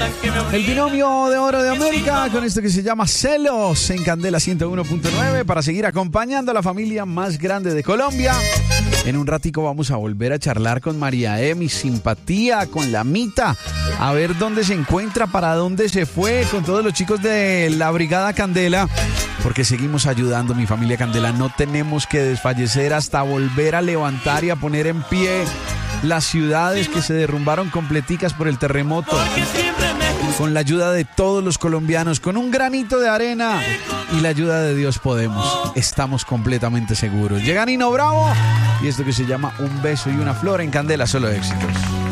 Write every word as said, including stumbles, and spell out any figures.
El binomio de oro de América con esto que se llama Celos en Candela ciento uno punto nueve para seguir acompañando a la familia más grande de Colombia. En un ratico vamos a volver a charlar con María Emi, simpatía con la Mita, a ver dónde se encuentra, para dónde se fue, con todos los chicos de la Brigada Candela, porque seguimos ayudando, mi familia Candela. No tenemos que desfallecer hasta volver a levantar y a poner en pie las ciudades que se derrumbaron completicas por el terremoto. Con la ayuda de todos los colombianos, con un granito de arena y la ayuda de Dios podemos. Estamos completamente seguros. Llega Nino Bravo y esto que se llama Un beso y una flor en Candela, solo éxitos.